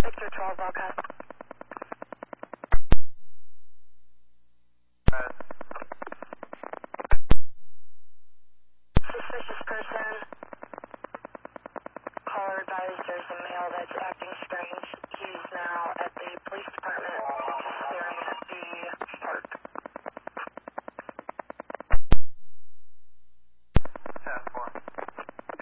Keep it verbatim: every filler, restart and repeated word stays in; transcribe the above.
Victor twelve, Wildcat. Uh, Suspicious person. Caller advised there's a male that's acting strange. He's now at the police department.